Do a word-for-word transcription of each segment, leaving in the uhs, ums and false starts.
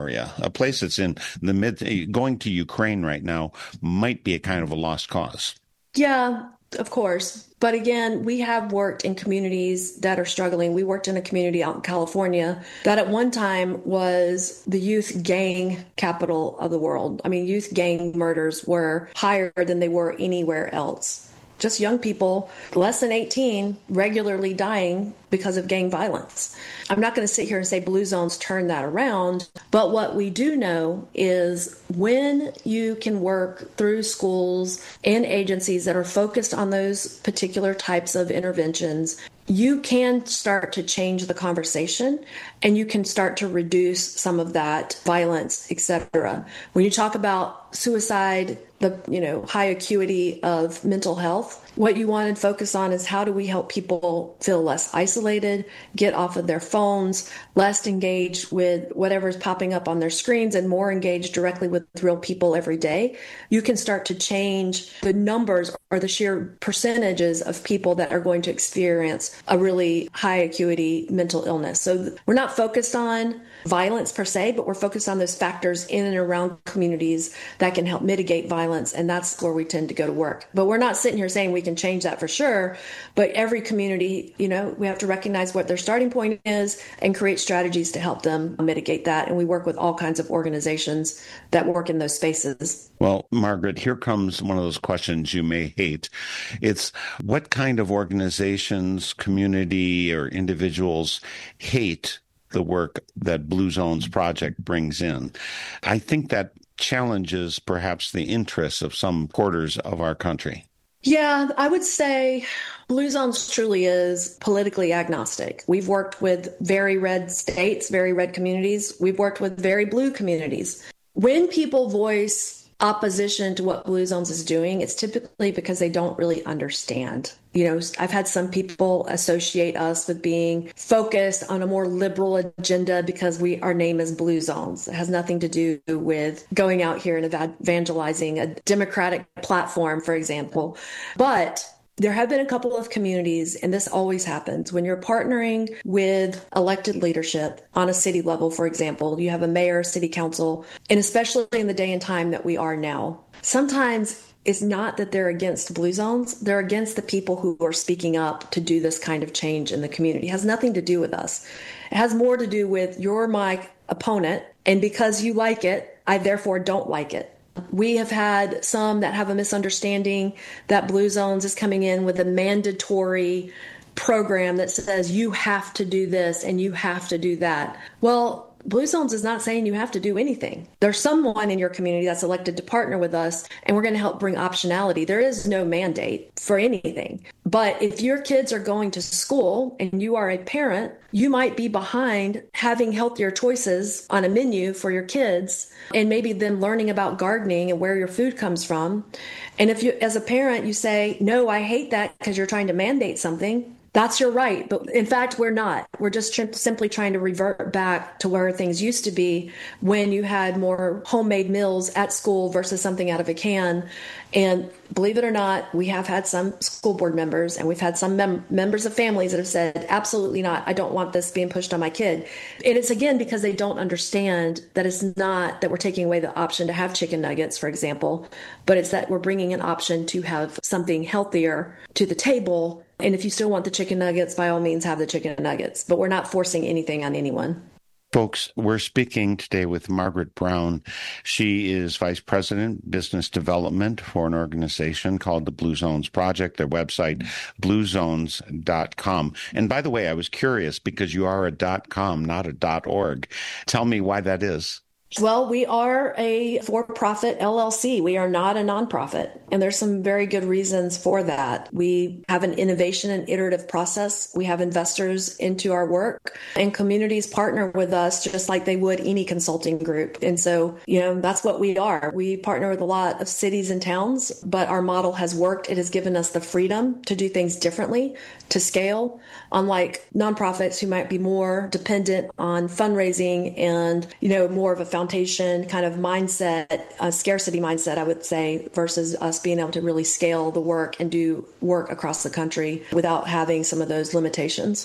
area, a place that's in the mid, going to Ukraine right now might be a kind of a lost cause. Yeah, of course. But again, we have worked in communities that are struggling. We worked in a community out in California that at one time was the youth gang capital of the world. I mean, youth gang murders were higher than they were anywhere else. Just young people, less than eighteen, regularly dying because of gang violence. I'm not going to sit here and say Blue Zones turn that around, but what we do know is when you can work through schools and agencies that are focused on those particular types of interventions, you can start to change the conversation and you can start to reduce some of that violence, et cetera. When you talk about suicide, the you know high acuity of mental health, what you want to focus on is how do we help people feel less isolated, get off of their phones, less engaged with whatever's popping up on their screens and more engaged directly with real people every day. You can start to change the numbers or the sheer percentages of people that are going to experience a really high acuity mental illness. So we're not focused on violence per se, but we're focused on those factors in and around communities that can help mitigate violence. And that's where we tend to go to work. But we're not sitting here saying we can change that for sure. But every community, you know, we have to recognize what their starting point is and create strategies to help them mitigate that. And we work with all kinds of organizations that work in those spaces. Well, Margaret, here comes one of those questions you may hate. It's what kind of organizations, community, or individuals hate the work that Blue Zones Project brings in? I think that challenges perhaps the interests of some quarters of our country. Yeah, I would say Blue Zones truly is politically agnostic. We've worked with very red states, very red communities. We've worked with very blue communities. When people voice opposition to what Blue Zones is doing, it's typically because they don't really understand. You know, I've had some people associate us with being focused on a more liberal agenda because we our name is Blue Zones. It has nothing to do with going out here and evangelizing a Democratic platform, for example. But there have been a couple of communities, and this always happens, when you're partnering with elected leadership on a city level, for example, you have a mayor, city council, and especially in the day and time that we are now. Sometimes it's not that they're against Blue Zones, they're against the people who are speaking up to do this kind of change in the community. It has nothing to do with us. It has more to do with you're my opponent, and because you like it, I therefore don't like it. We have had some that have a misunderstanding that Blue Zones is coming in with a mandatory program that says you have to do this and you have to do that. Well, Blue Zones is not saying you have to do anything. There's someone in your community that's elected to partner with us, and we're going to help bring optionality. There is no mandate for anything. But if your kids are going to school and you are a parent, you might be behind having healthier choices on a menu for your kids and maybe them learning about gardening and where your food comes from. And if you, as a parent, you say, no, I hate that because you're trying to mandate something, that's your right. But in fact, we're not. We're just tr- simply trying to revert back to where things used to be when you had more homemade meals at school versus something out of a can. And believe it or not, we have had some school board members and we've had some mem- members of families that have said, absolutely not. I don't want this being pushed on my kid. And it's again because they don't understand that it's not that we're taking away the option to have chicken nuggets, for example, but it's that we're bringing an option to have something healthier to the table. And if you still want the chicken nuggets, by all means, have the chicken nuggets. But we're not forcing anything on anyone. Folks, we're speaking today with Margaret Brown. She is Vice President, Business Development for an organization called the Blue Zones Project. Their website, blue zones dot com. And by the way, I was curious because you are a .com, not a .org. Tell me why that is. Well, we are a for-profit L L C. We are not a nonprofit. And there's some very good reasons for that. We have an innovation and iterative process. We have investors into our work, and communities partner with us just like they would any consulting group. And so, you know, that's what we are. We partner with a lot of cities and towns, but our model has worked. It has given us the freedom to do things differently, to scale, unlike nonprofits who might be more dependent on fundraising and, you know, more of a foundation kind of mindset, a scarcity mindset, I would say, versus us being able to really scale the work and do work across the country without having some of those limitations.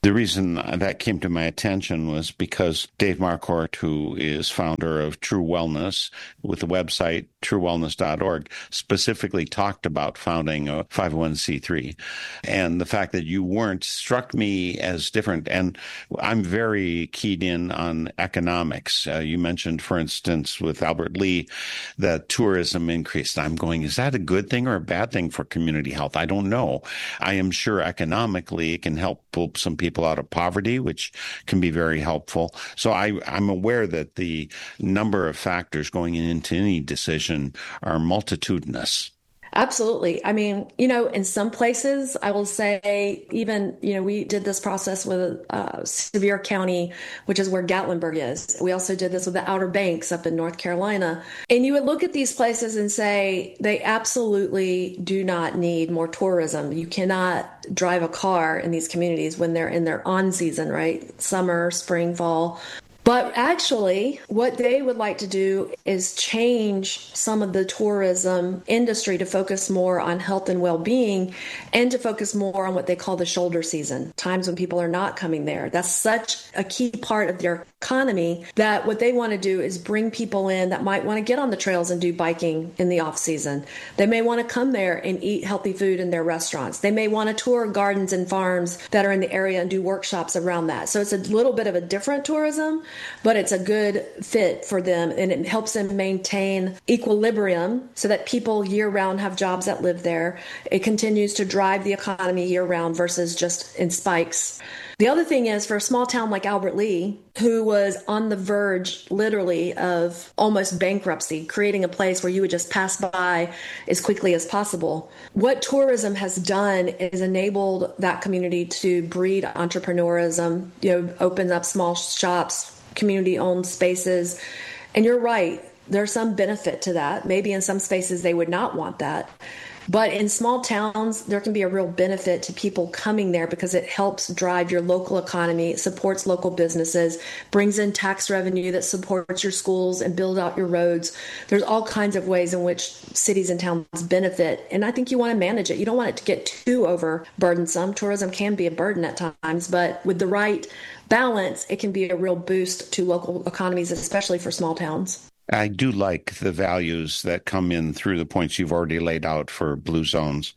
The reason that came to my attention was because Dave Marquardt, who is founder of True Wellness with the website true wellness dot org, specifically talked about founding a five oh one c three. And the fact that you weren't struck me as different. And I'm very keyed in on economics. Uh, you mentioned, for instance, with Albert Lea, that tourism increased. I'm going, is that a good thing or a bad thing for community health? I don't know. I am sure economically it can help pull some people out of poverty, which can be very helpful. So I, I'm aware that the number of factors going into any decision are multitudinous. Absolutely. I mean, you know, in some places, I will say even, you know, we did this process with uh, Sevier County, which is where Gatlinburg is. We also did this with the Outer Banks up in North Carolina. And you would look at these places and say, they absolutely do not need more tourism. You cannot drive a car in these communities when they're in their on season, right? Summer, spring, fall. But actually, what they would like to do is change some of the tourism industry to focus more on health and well-being and to focus more on what they call the shoulder season, times when people are not coming there. That's such a key part of their economy that what they want to do is bring people in that might want to get on the trails and do biking in the off season. They may want to come there and eat healthy food in their restaurants. They may want to tour gardens and farms that are in the area and do workshops around that. So it's a little bit of a different tourism, but it's a good fit for them, and it helps them maintain equilibrium so that people year-round have jobs that live there. It continues to drive the economy year-round versus just in spikes. The other thing is, for a small town like Albert Lea, who was on the verge, literally, of almost bankruptcy, creating a place where you would just pass by as quickly as possible, what tourism has done is enabled that community to breed entrepreneurism, you know, open up small shops, community-owned spaces. And you're right, there's some benefit to that. Maybe in some spaces they would not want that. But in small towns, there can be a real benefit to people coming there because it helps drive your local economy, it supports local businesses, brings in tax revenue that supports your schools and build out your roads. There's all kinds of ways in which cities and towns benefit. And I think you want to manage it. You don't want it to get too overburdensome. Tourism can be a burden at times, but with the right balance, it can be a real boost to local economies, especially for small towns. I do like the values that come in through the points you've already laid out for blue zones.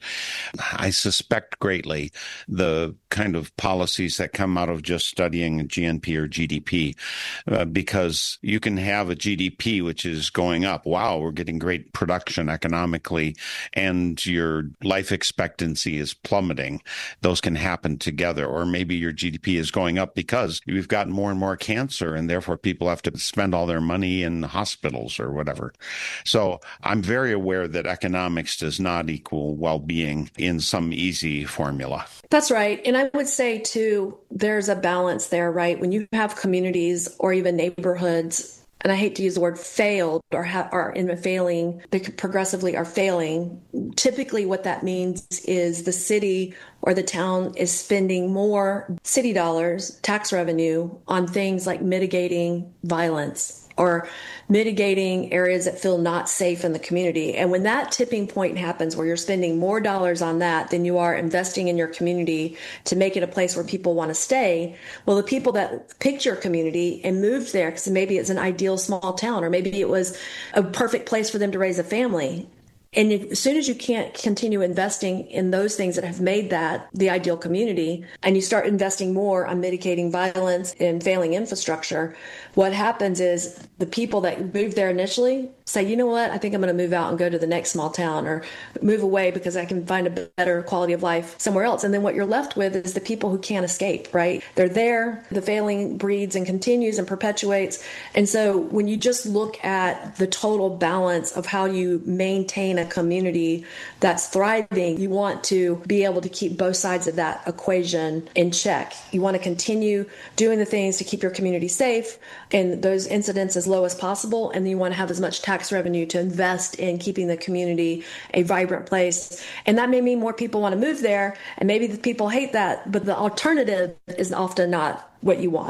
I suspect greatly the kind of policies that come out of just studying G N P or G D P, uh, because you can have a G D P which is going up. Wow, we're getting great production economically, and your life expectancy is plummeting. Those can happen together. Or maybe your G D P is going up because we've got more and more cancer, and therefore people have to spend all their money in hospitals. hospitals or whatever. So I'm very aware that economics does not equal well-being in some easy formula. That's right. And I would say, too, there's a balance there, right? When you have communities or even neighborhoods, and I hate to use the word failed or ha- are in a failing, they progressively are failing. Typically what that means is the city or the town is spending more city dollars, tax revenue, on things like mitigating violence or mitigating areas that feel not safe in the community. And when that tipping point happens where you're spending more dollars on that than you are investing in your community to make it a place where people want to stay, well, the people that picked your community and moved there, because maybe it's an ideal small town, or maybe it was a perfect place for them to raise a family. And if, as soon as you can't continue investing in those things that have made that the ideal community, and you start investing more on mitigating violence and failing infrastructure, what happens is the people that moved there initially say, you know what, I think I'm going to move out and go to the next small town or move away because I can find a better quality of life somewhere else. And then what you're left with is the people who can't escape, right? They're there, the failing breeds and continues and perpetuates. And so when you just look at the total balance of how you maintain a community that's thriving, you want to be able to keep both sides of that equation in check. You want to continue doing the things to keep your community safe and those incidents as low as possible. And then you want to have as much tax revenue to invest in keeping the community a vibrant place. And that may mean more people want to move there. And maybe the people hate that, but the alternative is often not what you want.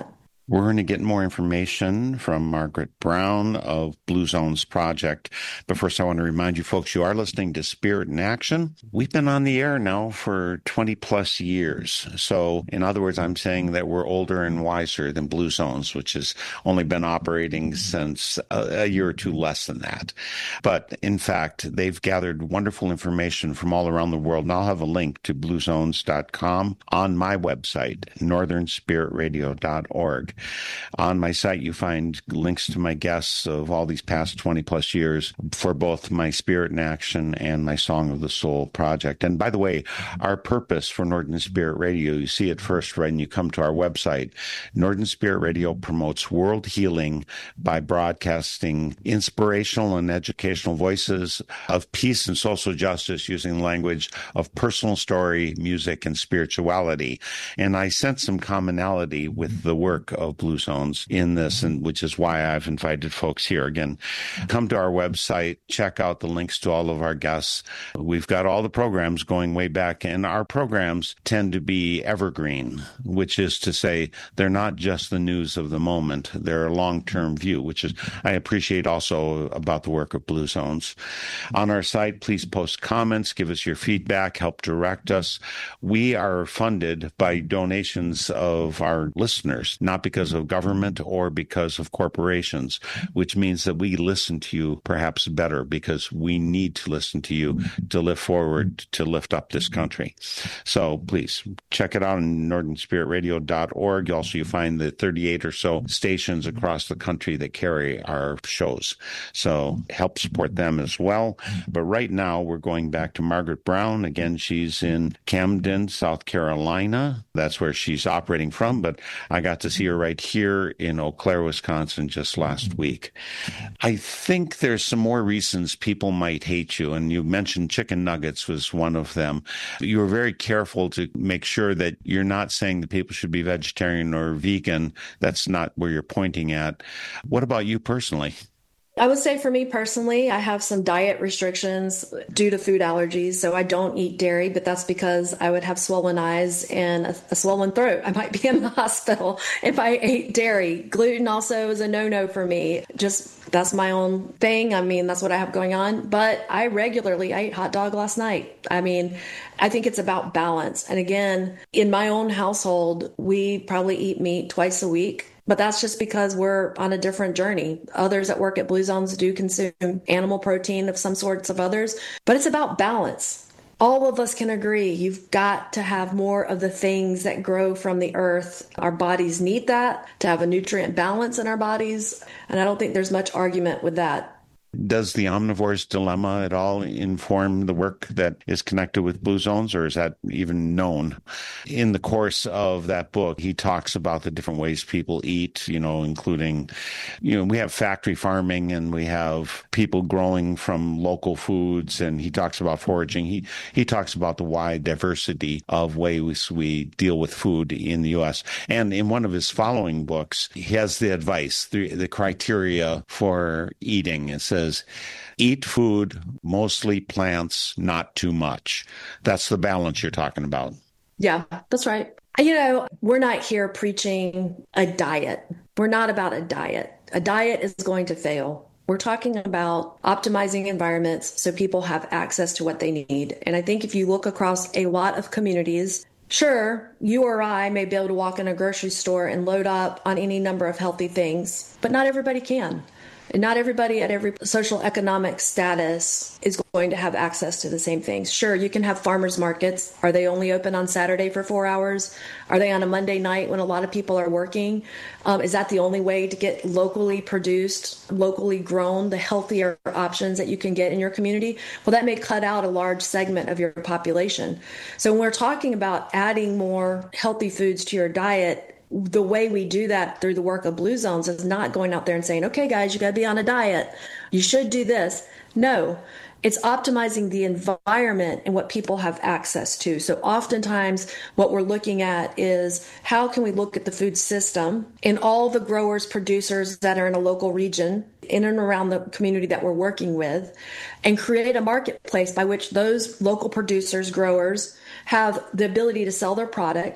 We're going to get more information from Margaret Brown of Blue Zones Project. But first, I want to remind you folks, you are listening to Spirit in Action. We've been on the air now for twenty plus years. So in other words, I'm saying that we're older and wiser than Blue Zones, which has only been operating since a, a year or two less than that. But in fact, they've gathered wonderful information from all around the world. And I'll have a link to blue zones dot com on my website, northern spirit radio dot org. On my site, you find links to my guests of all these past twenty plus years for both my Spirit in Action and my Song of the Soul project. And by the way, our purpose for Northern Spirit Radio, you see it first when you come to our website. Northern Spirit Radio promotes world healing by broadcasting inspirational and educational voices of peace and social justice using language of personal story, music, and spirituality. And I sense some commonality with the work of Blue Zones in this, and which is why I've invited folks here. Again, come to our website, check out the links to all of our guests. We've got all the programs going way back, and our programs tend to be evergreen, which is to say they're not just the news of the moment. They're a long-term view, which is I appreciate also about the work of Blue Zones. On our site, please post comments, give us your feedback, help direct us. We are funded by donations of our listeners, not because of government or because of corporations, which means that we listen to you perhaps better because we need to listen to you to lift forward, to lift up this country. So please check it out on northern spirit radio dot org. Also, you find the thirty-eight or so stations across the country that carry our shows. So help support them as well. But right now, we're going back to Margaret Brown. Again, she's in Camden, South Carolina. That's where she's operating from, but I got to see her right here in Eau Claire, Wisconsin, just last week. I think there's some more reasons people might hate you, and you mentioned chicken nuggets was one of them. You were very careful to make sure that you're not saying that people should be vegetarian or vegan. That's not where you're pointing at. What about you personally? I would say for me personally, I have some diet restrictions due to food allergies. So I don't eat dairy, but that's because I would have swollen eyes and a, a swollen throat. I might be in the hospital if I ate dairy. Gluten also is a no-no for me. Just that's my own thing. I mean, that's what I have going on. But I regularly, I ate hot dog last night. I mean, I think it's about balance. And again, in my own household, we probably eat meat twice a week. But that's just because we're on a different journey. Others that work at Blue Zones do consume animal protein of some sorts of others, but it's about balance. All of us can agree you've got to have more of the things that grow from the earth. Our bodies need that to have a nutrient balance in our bodies, and I don't think there's much argument with that. Does the omnivore's dilemma at all inform the work that is connected with Blue Zones, or is that even known? In the course of that book, he talks about the different ways people eat, you know, including, you know, we have factory farming and we have people growing from local foods, and he talks about foraging. He he talks about the wide diversity of ways we deal with food in the U S. And in one of his following books, he has the advice, the, the criteria for eating. It says, eat food, mostly plants, not too much. That's the balance you're talking about. Yeah, that's right. You know, we're not here preaching a diet. We're not about a diet. A diet is going to fail. We're talking about optimizing environments so people have access to what they need. And I think if you look across a lot of communities, sure, you or I may be able to walk in a grocery store and load up on any number of healthy things, but not everybody can. And not everybody at every social economic status is going to have access to the same things. Sure, you can have farmers markets. Are they only open on Saturday for four hours? Are they on a Monday night when a lot of people are working? Um, is that the only way to get locally produced, locally grown, the healthier options that you can get in your community? Well, that may cut out a large segment of your population. So when we're talking about adding more healthy foods to your diet, the way we do that through the work of Blue Zones is not going out there and saying, okay, guys, you got to be on a diet. You should do this. No, it's optimizing the environment and what people have access to. So oftentimes what we're looking at is how can we look at the food system and all the growers, producers that are in a local region in and around the community that we're working with, and create a marketplace by which those local producers, growers have the ability to sell their product,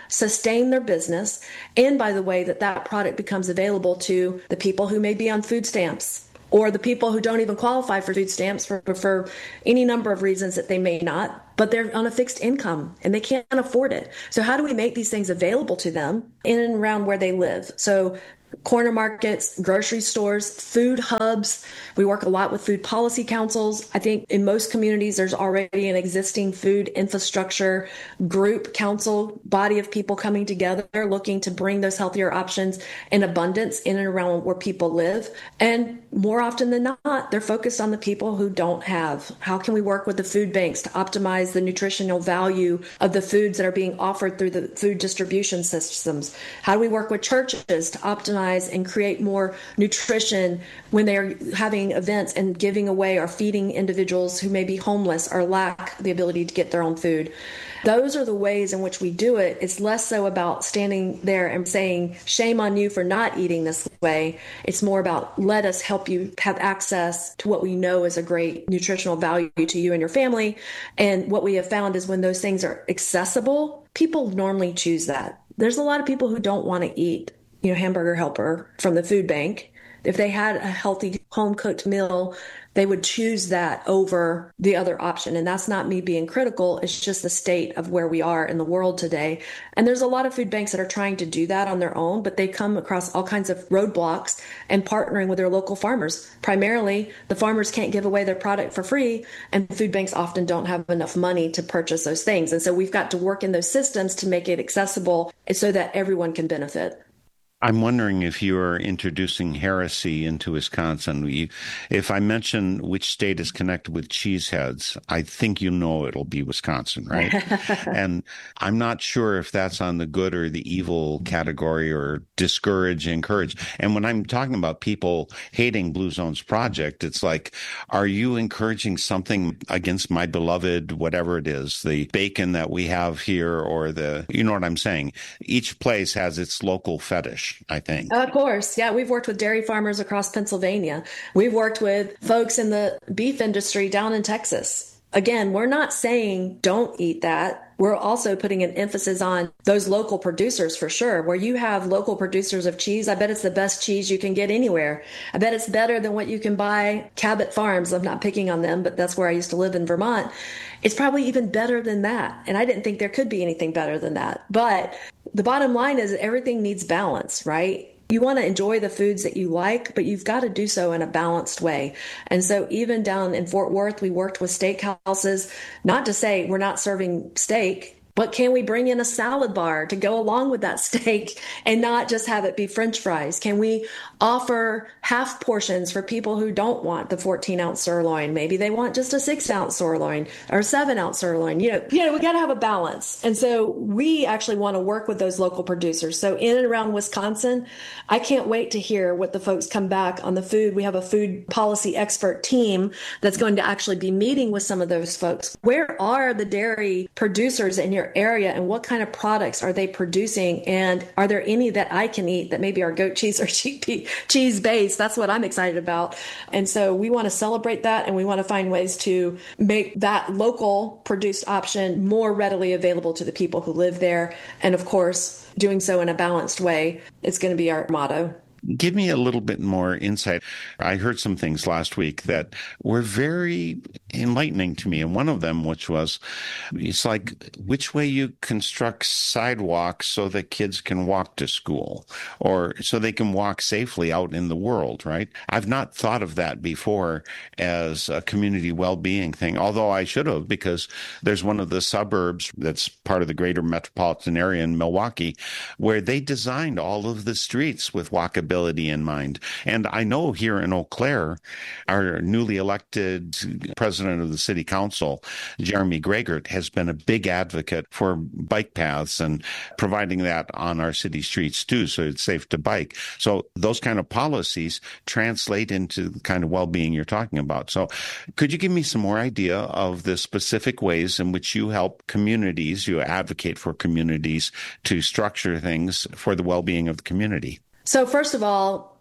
sustain their business, and by the way, that that product becomes available to the people who may be on food stamps, or the people who don't even qualify for food stamps for, for any number of reasons that they may not, but they're on a fixed income and they can't afford it. So how do we make these things available to them in and around where they live? So corner markets, grocery stores, food hubs. We work a lot with food policy councils. I think in most communities, there's already an existing food infrastructure group, council, body of people coming together, looking to bring those healthier options in abundance in and around where people live. And more often than not, they're focused on the people who don't have. How can we work with the food banks to optimize the nutritional value of the foods that are being offered through the food distribution systems? How do we work with churches to optimize and create more nutrition when they're having events and giving away or feeding individuals who may be homeless or lack the ability to get their own food? Those are the ways in which we do it. It's less so about standing there and saying, shame on you for not eating this way. It's more about, let us help you have access to what we know is a great nutritional value to you and your family. And what we have found is when those things are accessible, people normally choose that. There's a lot of people who don't want to eat, you know, Hamburger Helper from the food bank. If they had a healthy home-cooked meal, they would choose that over the other option. And that's not me being critical. It's just the state of where we are in the world today. And there's a lot of food banks that are trying to do that on their own, but they come across all kinds of roadblocks and partnering with their local farmers. Primarily, the farmers can't give away their product for free, and food banks often don't have enough money to purchase those things. And so we've got to work in those systems to make it accessible so that everyone can benefit. I'm wondering if you are introducing heresy into Wisconsin. We, if I mention which state is connected with cheeseheads, I think you know it'll be Wisconsin, right? And I'm not sure if that's on the good or the evil category, or discourage, encourage. And when I'm talking about people hating Blue Zones Project, it's like, are you encouraging something against my beloved, whatever it is, the bacon that we have here, or the, you know what I'm saying? Each place has its local fetish, I think. Of course. Yeah. We've worked with dairy farmers across Pennsylvania. We've worked with folks in the beef industry down in Texas. Again, we're not saying don't eat that. We're also putting an emphasis on those local producers for sure. Where you have local producers of cheese, I bet it's the best cheese you can get anywhere. I bet it's better than what you can buy Cabot Farms. I'm not picking on them, but that's where I used to live in Vermont. It's probably even better than that. And I didn't think there could be anything better than that. But the bottom line is everything needs balance, right? You want to enjoy the foods that you like, but you've got to do so in a balanced way. And so even down in Fort Worth, we worked with steakhouses, not to say we're not serving steak, but can we bring in a salad bar to go along with that steak and not just have it be French fries? Can we offer half portions for people who don't want the fourteen ounce sirloin? Maybe they want just a six ounce sirloin or seven ounce sirloin. You know, you know, we got to have a balance. And so we actually want to work with those local producers. So in and around Wisconsin, I can't wait to hear what the folks come back on the food. We have a food policy expert team that's going to actually be meeting with some of those folks. Where are the dairy producers in your area, and what kind of products are they producing? And are there any that I can eat that maybe are goat cheese or cheese based? That's what I'm excited about. And so we want to celebrate that, and we want to find ways to make that local produced option more readily available to the people who live there. And of course, doing so in a balanced way is going to be our motto. Give me a little bit more insight. I heard some things last week that were very enlightening to me. And one of them, which was, it's like which way you construct sidewalks so that kids can walk to school, or so they can walk safely out in the world, right? I've not thought of that before as a community well-being thing, although I should have, because there's one of the suburbs that's part of the greater metropolitan area in Milwaukee where they designed all of the streets with walkability in mind. And I know here in Eau Claire, our newly elected president of the city council, Jeremy Gregert, has been a big advocate for bike paths and providing that on our city streets too, so it's safe to bike. So those kind of policies translate into the kind of well-being you're talking about. So could you give me some more idea of the specific ways in which you help communities, you advocate for communities to structure things for the well-being of the community? So first of all,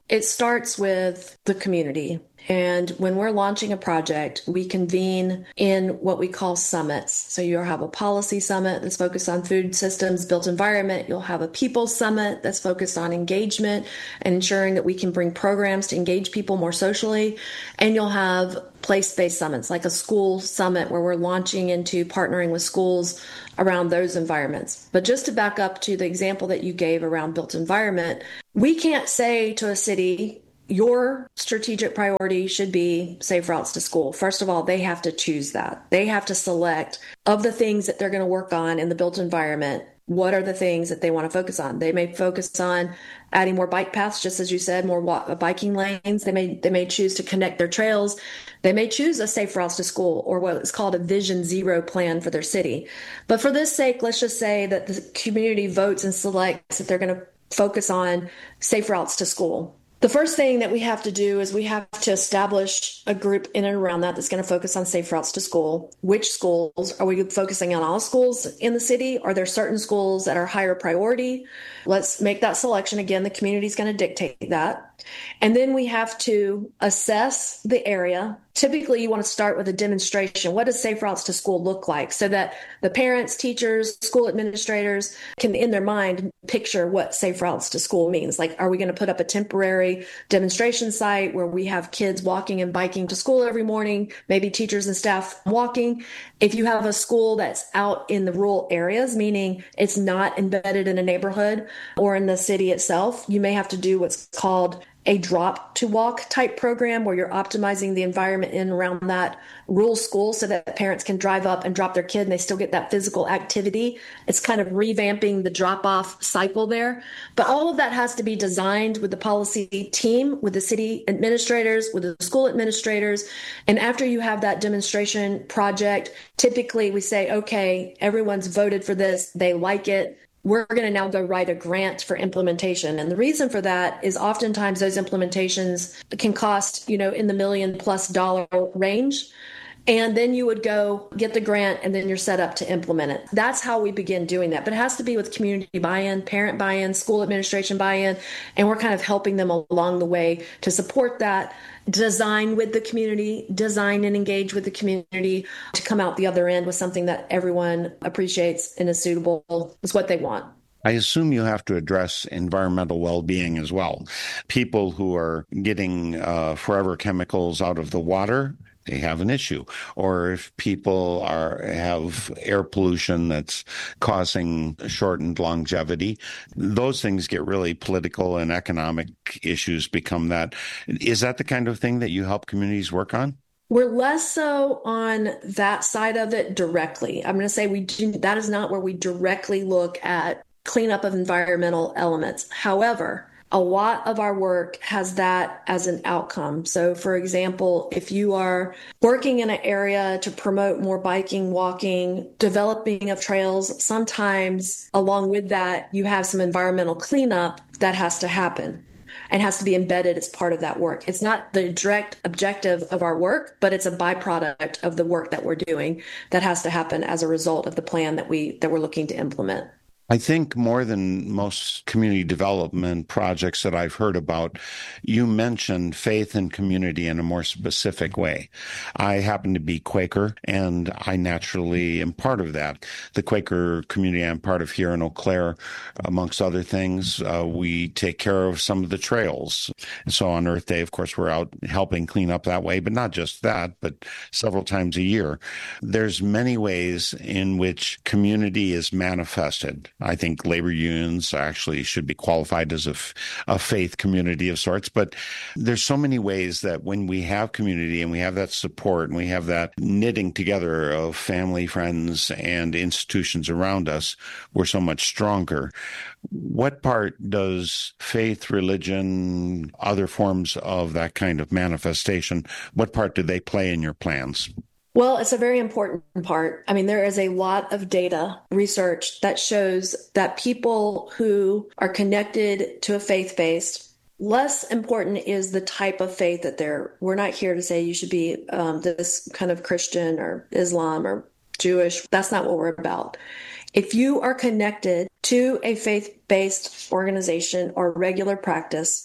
It starts with the community. And when we're launching a project, we convene in what we call summits. So you'll have a policy summit that's focused on food systems, built environment. You'll have a people summit that's focused on engagement and ensuring that we can bring programs to engage people more socially. And you'll have place-based summits, like a school summit where we're launching into partnering with schools around those environments. But just to back up to the example that you gave around built environment, we can't say to a city, your strategic priority should be safe routes to school. First of all, they have to choose that. They have to select of the things that they're going to work on in the built environment. What are the things that they want to focus on? They may focus on adding more bike paths, just as you said, more walk, biking lanes. They may they may choose to connect their trails. They may choose a safe routes to school or what is called a Vision Zero plan for their city. But for this sake, let's just say that the community votes and selects that they're going to focus on safe routes to school. The first thing that we have to do is we have to establish a group in and around that that's going to focus on safe routes to school. Which schools? Are we focusing on all schools in the city? Are there certain schools that are higher priority? Let's make that selection. Again, the community is going to dictate that. And then we have to assess the area. Typically, you want to start with a demonstration. What does safe routes to school look like? So that the parents, teachers, school administrators can, in their mind, picture what safe routes to school means. Like, are we going to put up a temporary demonstration site where we have kids walking and biking to school every morning, maybe teachers and staff walking? If you have a school that's out in the rural areas, meaning it's not embedded in a neighborhood or in the city itself, you may have to do what's called a drop to walk type program where you're optimizing the environment in and around that rural school so that parents can drive up and drop their kid and they still get that physical activity. It's kind of revamping the drop off cycle there. But all of that has to be designed with the policy team, with the city administrators, with the school administrators. And after you have that demonstration project, typically we say, okay, everyone's voted for this. They like it. We're going to now go write a grant for implementation. And the reason for that is oftentimes those implementations can cost, you know, in the million plus dollar range. And then you would go get the grant and then you're set up to implement it. That's how we begin doing that. But it has to be with community buy-in, parent buy-in, school administration buy-in. And we're kind of helping them along the way to support that, design with the community, design and engage with the community to come out the other end with something that everyone appreciates and is suitable, is what they want. I assume you have to address environmental well-being as well. People who are getting uh, forever chemicals out of the water, they have an issue. Or if people are have air pollution that's causing shortened longevity, those things get really political and economic issues become that. Is that the kind of thing that you help communities work on? We're less so on that side of it directly. I'm going to say we do, that is not where we directly look at cleanup of environmental elements. However, a lot of our work has that as an outcome. So, for example, if you are working in an area to promote more biking, walking, developing of trails, sometimes along with that, you have some environmental cleanup that has to happen and has to be embedded as part of that work. It's not the direct objective of our work, but it's a byproduct of the work that we're doing that has to happen as a result of the plan that we that we're looking to implement. I think more than most community development projects that I've heard about, you mentioned faith and community in a more specific way. I happen to be Quaker, and I naturally am part of that. The Quaker community I'm part of here in Eau Claire, amongst other things, uh, we take care of some of the trails. And so on Earth Day, of course, we're out helping clean up that way, but not just that, but several times a year. There's many ways in which community is manifested. I think labor unions actually should be qualified as a, f- a faith community of sorts. But there's so many ways that when we have community and we have that support and we have that knitting together of family, friends, and institutions around us, we're so much stronger. What part does faith, religion, other forms of that kind of manifestation, what part do they play in your plans? Well, it's a very important part. I mean, there is a lot of data research that shows that people who are connected to a faith-based, less important is the type of faith that they're, we're not here to say you should be um, this kind of Christian or Islam or Jewish. That's not what we're about. If you are connected to a faith-based organization or regular practice,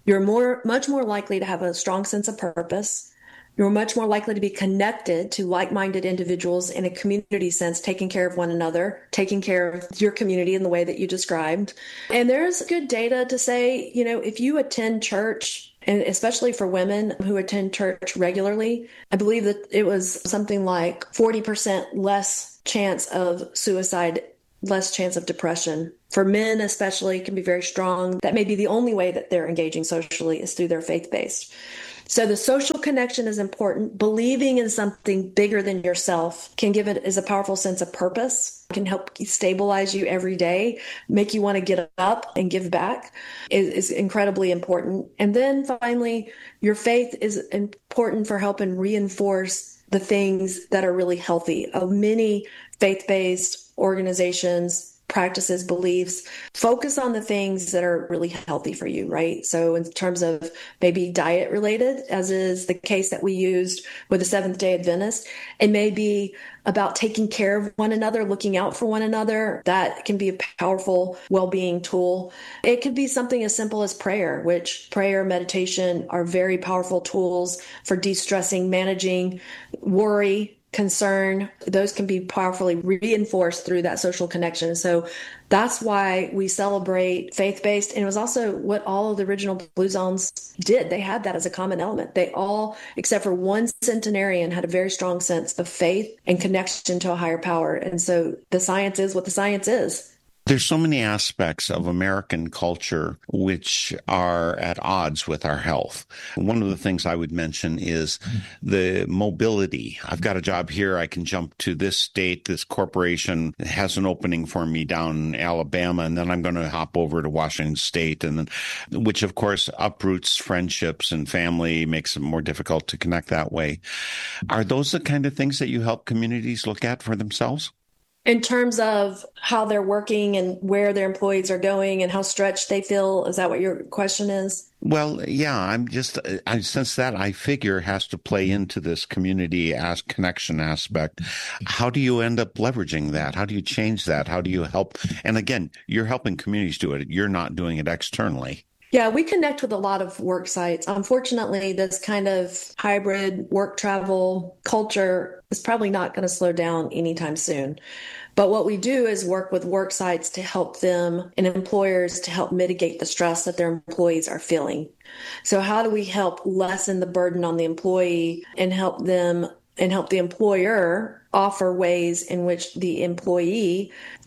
You're more, much more likely to have a strong sense of purpose. You're much more likely to be connected to like-minded individuals in a community sense, taking care of one another, taking care of your community in the way that you described. And there's good data to say, you know, if you attend church, and especially for women who attend church regularly, I believe that it was something like forty percent less chance of suicide, less chance of depression. For men especially, it can be very strong. That may be the only way that they're engaging socially is through their faith-based. So the social connection is important. Believing in something bigger than yourself can give it is a powerful sense of purpose, can help stabilize you every day, make you want to get up and give back is, is incredibly important. And then finally, your faith is important for helping reinforce the things that are really healthy. Of many faith-based organizations, practices, beliefs, focus on the things that are really healthy for you, right? So in terms of maybe diet related, as is the case that we used with the Seventh-day Adventist, it may be about taking care of one another, looking out for one another. That can be a powerful well-being tool. It could be something as simple as prayer, which prayer, meditation are very powerful tools for de-stressing, managing worry, concern. Those can be powerfully reinforced through that social connection. So that's why we celebrate faith-based. And it was also what all of the original Blue Zones did. They had that as a common element. They all, except for one centenarian, had a very strong sense of faith and connection to a higher power. And so the science is what the science is. There's so many aspects of American culture which are at odds with our health. One of the things I would mention is the mobility. I've got a job here. I can jump to this state. This corporation has an opening for me down in Alabama, and then I'm going to hop over to Washington State, and then, which of course uproots friendships and family, makes it more difficult to connect that way. Are those the kind of things that you help communities look at for themselves? In terms of how they're working and where their employees are going and how stretched they feel, is that what your question is? Well, yeah, I'm just, I sense that I figure has to play into this community as connection aspect. How do you end up leveraging that? How do you change that? How do you help? And again, you're helping communities do it. You're not doing it externally. Yeah, we connect with a lot of work sites. Unfortunately, this kind of hybrid work travel culture is probably not going to slow down anytime soon. But what we do is work with work sites to help them and employers to help mitigate the stress that their employees are feeling. So how do we help lessen the burden on the employee and help them and help the employer offer ways in which the employee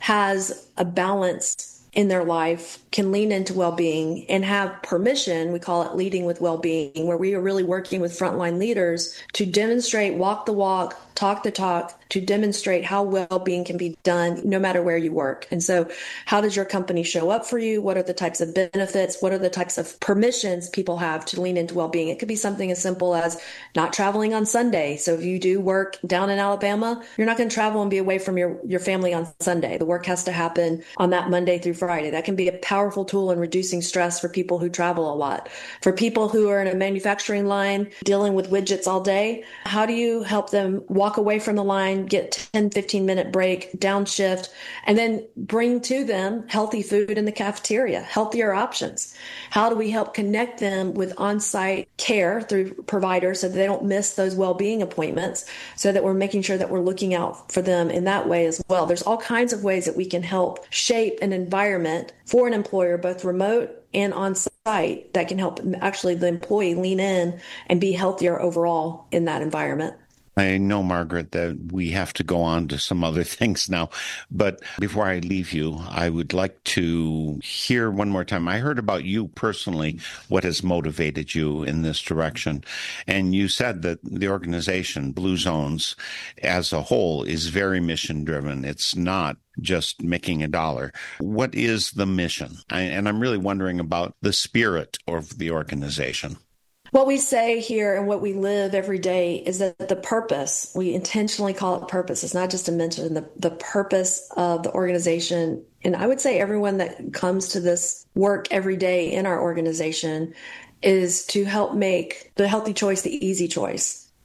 has a balance in their life, can lean into well-being and have permission, we call it leading with well-being, where we are really working with frontline leaders to demonstrate, walk the walk, talk the talk, to demonstrate how well-being can be done no matter where you work. And so how does your company show up for you? What are the types of benefits? What are the types of permissions people have to lean into well-being? It could be something as simple as not traveling on Sunday. So if you do work down in Alabama, you're not going to travel and be away from your, your family on Sunday. The work has to happen on that Monday through Friday. That can be a powerful tool in reducing stress for people who travel a lot. For people who are in a manufacturing line dealing with widgets all day, how do you help them walk away from the line, get ten, fifteen minute break, downshift, and then bring to them healthy food in the cafeteria, healthier options? How do we help connect them with on-site care through providers so that they don't miss those well-being appointments, so that we're making sure that we're looking out for them in that way as well? There's all kinds of ways that we can help shape an environment for an employer, both remote and on-site, that can help actually the employee lean in and be healthier overall in that environment. I know, Margaret, that we have to go on to some other things now, but before I leave you, I would like to hear one more time. I heard about you personally, what has motivated you in this direction. And you said that the organization, Blue Zones, as a whole, is very mission-driven. It's not just making a dollar. What is the mission? I, and I'm really wondering about the spirit of the organization. What we say here and what we live every day is that the purpose, we intentionally call it purpose. It's not just a mention, the, the purpose of the organization. And I would say everyone that comes to this work every day in our organization is to help make the healthy choice the easy choice.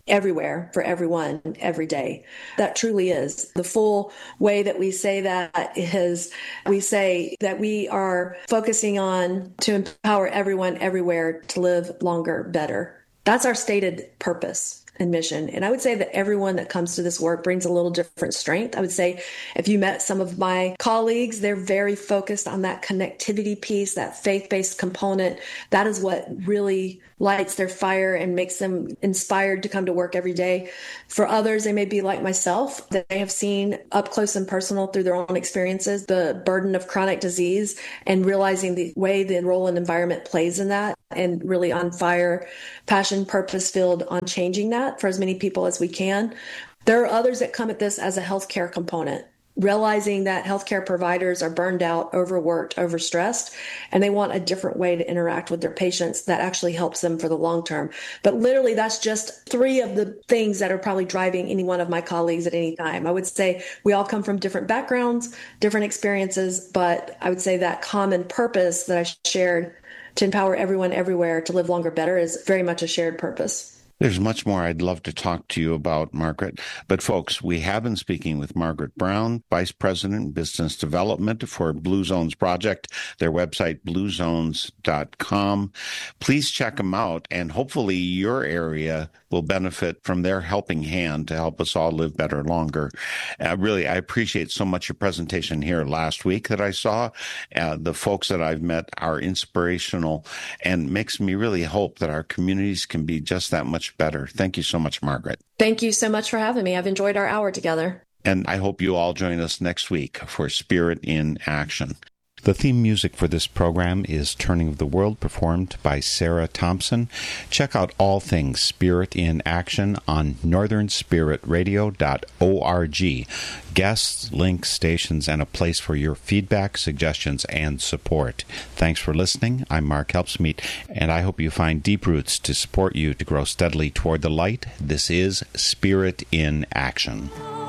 everywhere for everyone every day. That truly is. The full way that we say that is we say that we are focusing on to empower everyone everywhere to live longer, better. That's our stated purpose and mission. And I would say that everyone that comes to this work brings a little different strength. I would say if you met some of my colleagues, they're very focused on that connectivity piece, that faith-based component. That is what really lights their fire and makes them inspired to come to work every day. For others, they may be like myself, that they have seen up close and personal through their own experiences the burden of chronic disease and realizing the way the role and environment plays in that, and really on fire, passion, purpose-filled on changing that for as many people as we can. There are others that come at this as a healthcare component, realizing that healthcare providers are burned out, overworked, overstressed, and they want a different way to interact with their patients that actually helps them for the long term. But literally, that's just three of the things that are probably driving any one of my colleagues at any time. I would say we all come from different backgrounds, different experiences, but I would say that common purpose that I shared to empower everyone everywhere to live longer, better is very much a shared purpose. There's much more I'd love to talk to you about, Margaret. But folks, we have been speaking with Margaret Brown, Vice President, Business Development for Blue Zones Project, their website, blue zones dot com. Please check them out, and hopefully your area will benefit from their helping hand to help us all live better longer. Uh, really, I appreciate so much your presentation here last week that I saw. Uh, the folks that I've met are inspirational and makes me really hope that our communities can be just that much better. Thank you so much, Margaret. Thank you so much for having me. I've enjoyed our hour together. And I hope you all join us next week for Spirit in Action. The theme music for this program is Turning of the World, performed by Sarah Thompson. Check out all things Spirit in Action on northern spirit radio dot org. Guests, links, stations, and a place for your feedback, suggestions, and support. Thanks for listening. I'm Mark Helpsmeet, and I hope you find deep roots to support you to grow steadily toward the light. This is Spirit in Action.